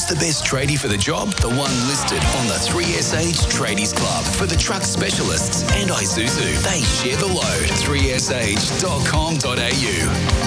the best tradie for the job? The one listed on the 3SH Tradies Club. For the truck specialists and Isuzu, they share the load. 3sh.com.au.